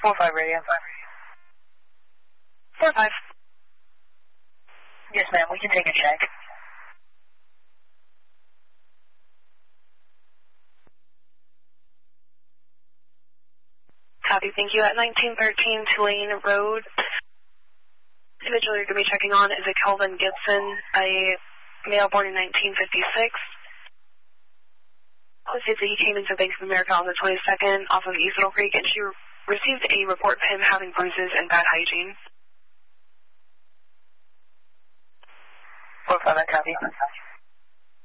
4-5 radio. 4-5. Yes, ma'am, we can take a check. Copy, thank you. At 1913 Tulane Road, the individual you're going to be checking on is a Kelvin Gibson, a male born in 1956. Let's see, he came into Bank of America on the 22nd off of East Middle Creek, and she received a report of him having bruises and bad hygiene. 4-5, copy.